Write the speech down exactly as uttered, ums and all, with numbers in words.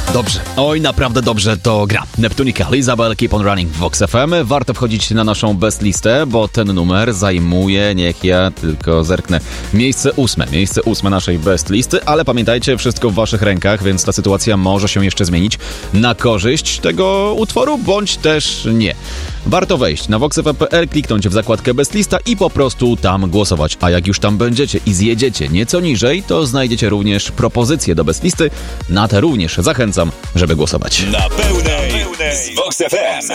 Dobrze, oj naprawdę dobrze to gra. Neptunica, Isabel, Keep on Running w Vox F M. Warto wchodzić na naszą best listę, bo ten numer zajmuje, niech ja tylko zerknę, miejsce ósme. Miejsce ósme naszej best listy, ale pamiętajcie, wszystko w waszych rękach, więc ta sytuacja może się jeszcze zmienić na korzyść tego utworu, bądź też nie. Warto wejść na vox f m kropka p l, kliknąć w zakładkę best lista i po prostu tam głosować. A jak już tam będziecie i zjedziecie nieco niżej, to znajdziecie również propozycje do best listy. Na te również zachęcam, żeby głosować. Na pełnej z Vox F M.